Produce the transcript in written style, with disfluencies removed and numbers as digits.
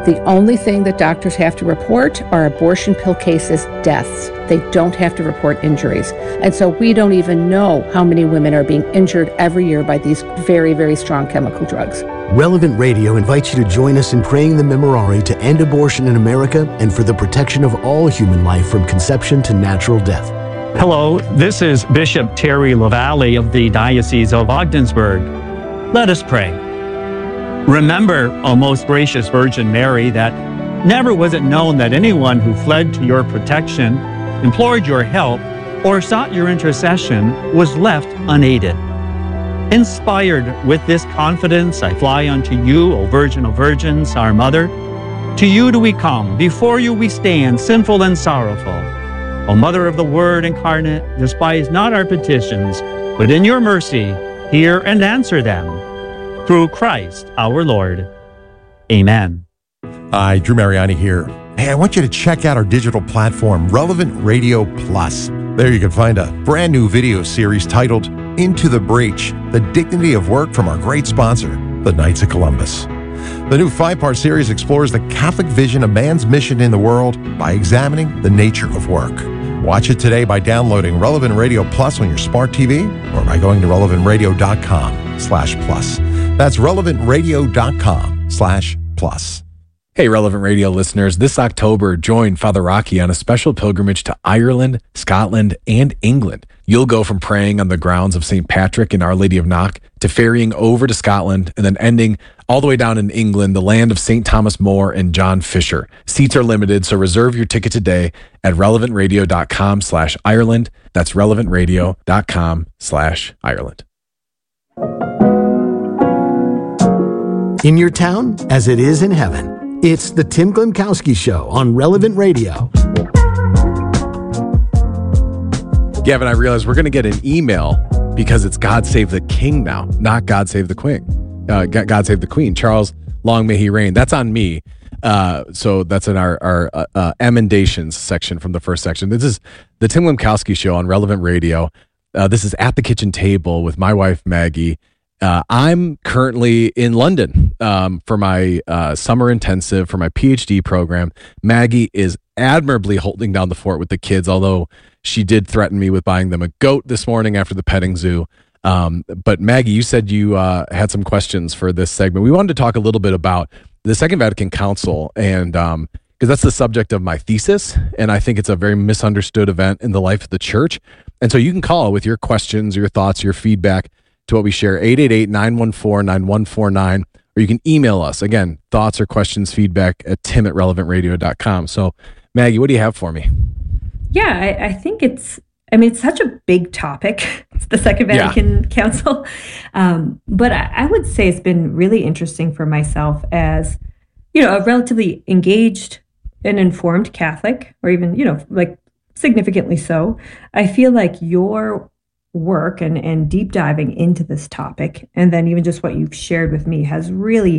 The only thing that doctors have to report are abortion pill cases, deaths. They don't have to report injuries. And so we don't even know how many women are being injured every year by these very, very strong chemical drugs. Relevant Radio invites you to join us in praying the Memorare to end abortion in America and for the protection of all human life from conception to natural death. Hello, this is Bishop Terry LaValle of the Diocese of Ogdensburg. Let us pray. Remember, O most gracious Virgin Mary, that never was it known that anyone who fled to your protection, implored your help, or sought your intercession was left unaided. Inspired with this confidence, I fly unto you, O Virgin of Virgins, our Mother. To you do we come, before you we stand, sinful and sorrowful. O Mother of the Word incarnate, despise not our petitions, but in your mercy hear and answer them. Through Christ our Lord. Amen. Hi, Drew Mariani here. Hey, I want you to check out our digital platform, Relevant Radio Plus. There you can find a brand new video series titled Into the Breach, The Dignity of Work from our great sponsor, the Knights of Columbus. The new 5-part series explores the Catholic vision of man's mission in the world by examining the nature of work. Watch it today by downloading Relevant Radio Plus on your smart TV or by going to relevantradio.com/plus. That's relevantradio.com/plus. Hey, Relevant Radio listeners, this October, join Father Rocky on a special pilgrimage to Ireland, Scotland, and England. You'll go from praying on the grounds of St. Patrick and Our Lady of Knock to ferrying over to Scotland and then ending all the way down in England, the land of St. Thomas More and John Fisher. Seats are limited, so reserve your ticket today at relevantradio.com/Ireland. That's relevantradio.com/Ireland. In your town, as it is in heaven, it's the Tim Glimkowski Show on Relevant Radio. Gavin, I realize we're going to get an email because it's God Save the King now, not God Save the Queen. God Save the Queen. Charles, long may he reign. That's on me. So that's in our emendations section from the first section. This is the Tim Glimkowski Show on Relevant Radio. This is At the Kitchen Table with my wife, Maggie. I'm currently in London for my summer intensive for my PhD program. Maggie is admirably holding down the fort with the kids, although she did threaten me with buying them a goat this morning after the petting zoo. But Maggie, you said you had some questions for this segment. We wanted to talk a little bit about the Second Vatican Council, and because that's the subject of my thesis, and I think it's a very misunderstood event in the life of the church. And so you can call with your questions, your thoughts, your feedback to what we share, 888-914-9149, or you can email us. Again, thoughts or questions, feedback at tim@relevantradio.com. So Maggie, what do you have for me? Yeah, I think it's such a big topic. It's the Second Vatican Council. But I would say it's been really interesting for myself as, a relatively engaged and informed Catholic, or even, significantly so. I feel like your work and deep diving into this topic, and then even just what you've shared with me, has really